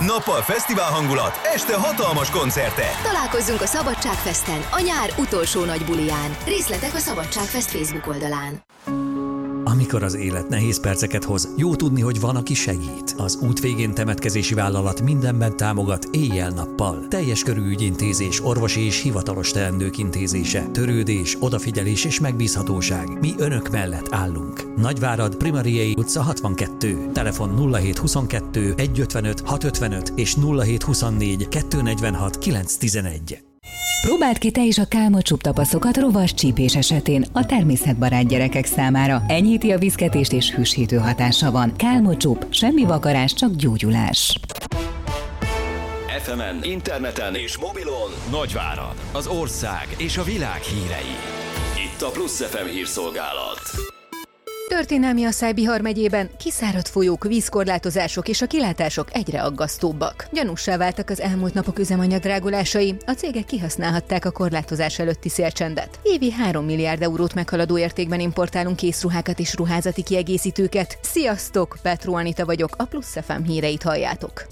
Nappal fesztivál hangulat, este hatalmas koncertek. Találkozzunk a Szabadságfesten, a nyár utolsó nagy buliján. Részletek a Szabadságfest Facebook oldalán. Amikor az élet nehéz perceket hoz, jó tudni, hogy van, aki segít. Az Út végén temetkezési vállalat mindenben támogat éjjel-nappal. Teljes körű ügyintézés, orvosi és hivatalos teendők intézése, törődés, odafigyelés és megbízhatóság. Mi önök mellett állunk. Nagyvárad, Primariei utca 62. Telefon 0722 155 655 és 0724 246 911. Próbáld ki te is a Kálmocsup tapaszokat rovas csípés esetén a természetbarát gyerekek számára. Enyhíti a viszketést és hűsítő hatása van. Kálmocsup, semmi vakarás, csak gyógyulás. FM-en, interneten és mobilon Nagyvárad, az ország és a világ hírei. Itt a Plusz FM hírszolgálat. Történelmi asszály Bihar megyében, kiszáradt folyók, vízkorlátozások és a kilátások egyre aggasztóbbak. Gyanússá váltak az elmúlt napok üzemanyag drágulásai, a cégek kihasználhatták a korlátozás előtti szélcsendet. Évi 3 milliárd eurót meghaladó értékben importálunk készruhákat és ruházati kiegészítőket. Sziasztok, Petró Anita vagyok, a Plusz FM híreit halljátok.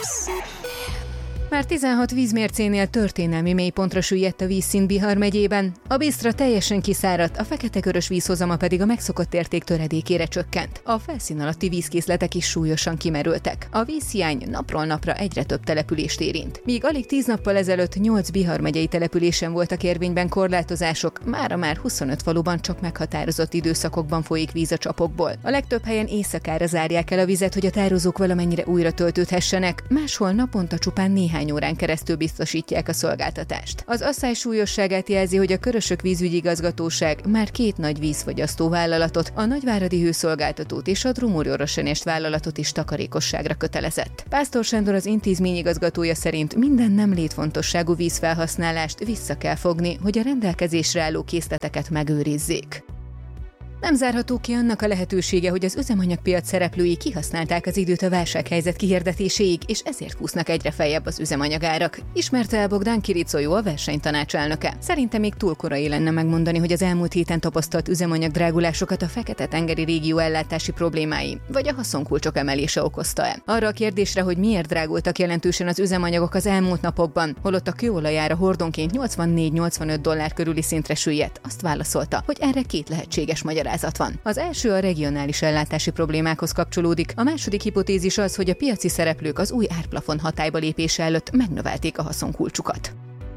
Már 16 vízmércénél történelmi mélypontra süllyedt a vízszint Bihar megyében. A Bisztra teljesen kiszáradt, a fekete-körös vízhozama pedig a megszokott érték töredékére csökkent. A felszín alatti vízkészletek is súlyosan kimerültek. A vízhiány napról napra egyre több települést érint. Míg alig 10 nappal ezelőtt 8 Bihar megyei településen voltak érvényben korlátozások, mára már 25 faluban csak meghatározott időszakokban folyik víz a csapokból. A legtöbb helyen éjszakára zárják el a vizet, hogy a tározók valamennyire újra töltődhessenek, máshol naponta csupán néhány órán keresztül biztosítják a szolgáltatást. Az asszály súlyosságát jelzi, hogy a Körösök vízügyi igazgatóság már 2 nagy vízfogyasztó vállalatot, a Nagyváradi Hőszolgáltatót és a Drumur-Oroshenest vállalatot is takarékosságra kötelezett. Pásztor Sándor, az intézmény igazgatója szerint minden nem létfontosságú vízfelhasználást vissza kell fogni, hogy a rendelkezésre álló készleteket megőrizzék. Nem zárható ki annak a lehetősége, hogy az üzemanyagpiac szereplői kihasználták az időt a válsághelyzet kihirdetéséig, és ezért kúsznak egyre feljebb az üzemanyagárak. Ismerte el Bogdán Kiricolyó, a versenytanács elnöke. Szerinte még túl korai lenne megmondani, hogy az elmúlt héten tapasztalt üzemanyagdrágulásokat a Fekete-tengeri régió ellátási problémái, vagy a haszonkulcsok emelése okozta-e. Arra a kérdésre, hogy miért drágultak jelentősen az üzemanyagok az elmúlt napokban, holott a kőolajára hordonként $84-85 körüli szintre süllyedt, azt válaszolta, hogy erre 2 lehetséges magyarázat van. Az első a regionális ellátási problémákhoz kapcsolódik, a második hipotézis az, hogy a piaci szereplők az új árplafon hatályba lépése előtt megnövelték a haszonkulcsukat.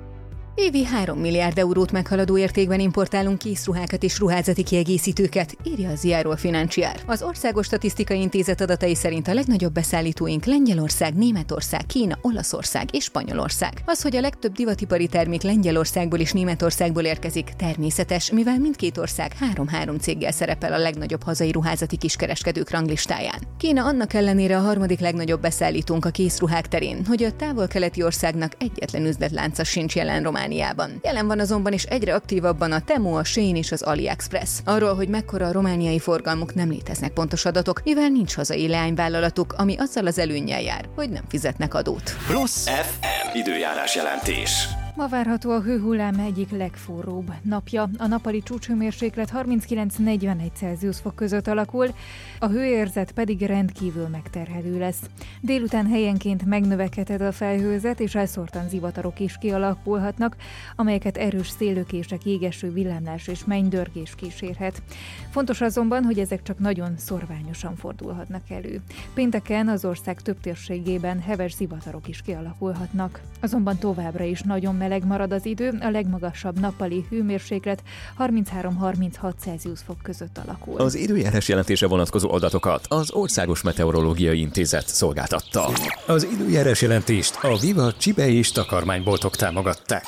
Évi 3 milliárd eurót meghaladó értékben importálunk készruhákat és ruházati kiegészítőket, írja a Ziarul Financiar. Az Országos Statisztikai Intézet adatai szerint a legnagyobb beszállítóink Lengyelország, Németország, Kína, Olaszország és Spanyolország. Az, hogy a legtöbb divatipari termék Lengyelországból és Németországból érkezik, természetes, mivel mindkét ország 3 céggel szerepel a legnagyobb hazai ruházati kiskereskedők ranglistáján. Kína annak ellenére a 3. legnagyobb beszállítónk a készruhák terén, hogy a távol-keleti országnak egyetlen üzletlánca sincs jelen Romániában. Jelen van azonban is egyre aktívabban a Temu, a Shein és az AliExpress. Arról, hogy mekkora a romániai forgalmuk, nem léteznek pontos adatok, mivel nincs hazai leányvállalatuk, ami azzal az előnnyel jár, hogy nem fizetnek adót. Plusz FM időjárás jelentés. Ma várható a hőhullám egyik legforróbb napja. A nappali csúcshőmérséklet 39-41 Celsius fok között alakul, a hőérzet pedig rendkívül megterhelő lesz. Délután helyenként megnövekedhet a felhőzet, és elszórtan zivatarok is kialakulhatnak, amelyeket erős széllökések, jégeső, villámlás és mennydörgés kísérhet. Fontos azonban, hogy ezek csak nagyon szorványosan fordulhatnak elő. Pénteken az ország több térségében heves zivatarok is kialakulhatnak. Azonban továbbra is nagyon meleg marad az idő, a legmagasabb nappali hőmérséklet 33-36 Celsius fok között alakul. Az időjárás jelentése vonatkozó adatokat az Országos Meteorológiai Intézet szolgáltatta. Az időjárás jelentést a Viva Csibe és takarmányboltok támogatták.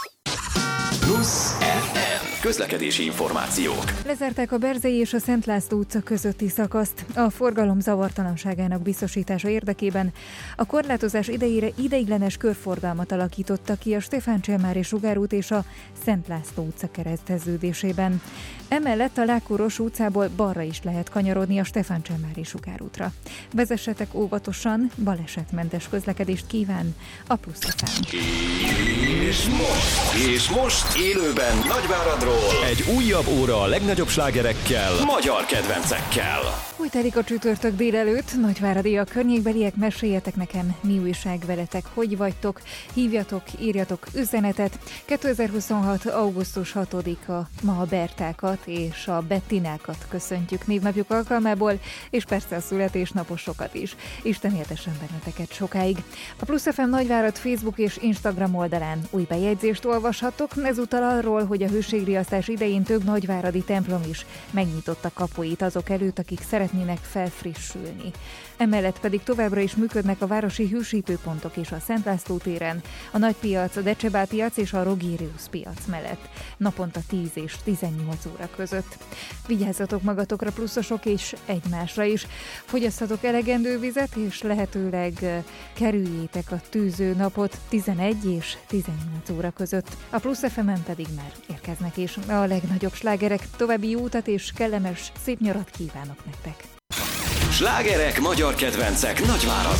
Plusz FM. Közlekedési információk. Lezárták a Berzei és a Szent László utca közötti szakaszt. A forgalom zavartalanságának biztosítása érdekében a korlátozás idejére ideiglenes körforgalmat alakította ki a Stefán Cselmári sugárút és a Szent László utca kereszteződésében. Emellett a Lákóros utcából balra is lehet kanyarodni a Stefán Cselmári sugárútra. Vezessetek óvatosan, balesetmentes közlekedést kíván a Plusz FM. És most élőben Nagyváradról egy újabb óra a legnagyobb slágerekkel, magyar kedvencekkel. Hogy telik a csütörtök délelőtt? Nagyváradi a környékbeliek, meséljetek nekem, mi újság veletek, hogy vagytok, hívjatok, írjatok üzenetet. 2026. augusztus 6-a, ma a Bertákat és a Bettinákat köszöntjük névnapjuk alkalmából, és persze a születésnaposokat is. Isten éltessen benneteket sokáig. A Plusz FM Nagyvárad Facebook és Instagram oldalán új bejegyzést olvashatok, ezúttal arról, hogy a hőségriasztás idején több nagyváradi templom is megnyitotta kapuit azok előtt, akik szeretnének felfrissülni. Emellett pedig továbbra is működnek a városi hősítőpontok és a Szent László téren, a Nagypiac, a Decsebál piac és a Rogérius piac mellett, naponta 10 és 18 óra között. Vigyázzatok magatokra, pluszosok, és egymásra is. Fogyasszatok elegendő vizet, és lehetőleg kerüljétek a tűző napot 11 és 18 óra között. A Plusz FM-en pedig már érkeznek is a legnagyobb slágerek. További jó utat és kellemes, szép nyarat kívánok nektek! Slágerek, magyar kedvencek Nagyváradon.